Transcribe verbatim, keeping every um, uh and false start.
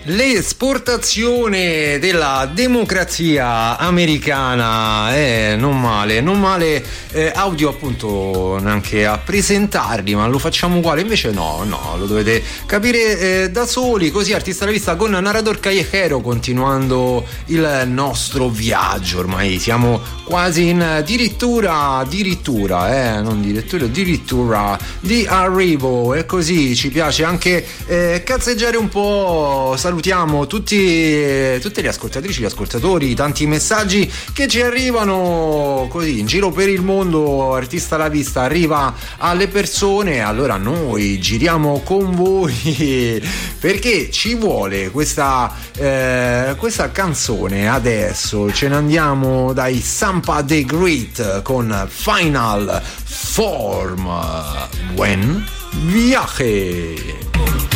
L'esportazione della democrazia americana è non male, non male eh, audio appunto neanche a presentarli, ma lo facciamo uguale, invece no, no, lo dovete capire eh, da soli, così Artista alla Vista con Narrador Callejero, continuando il nostro viaggio, ormai siamo quasi in addirittura, addirittura, eh, non addirittura, addirittura di arrivo, e così ci piace anche eh, cazzeggiare un po'. Salutiamo tutti, tutte le ascoltatrici, gli ascoltatori, tanti messaggi che ci arrivano così in giro per il mondo. Artista alla Vista arriva alle persone, allora noi giriamo con voi perché ci vuole questa, eh, questa canzone. Adesso ce ne andiamo dai Sampa The Great con Final Form. Buen viaje.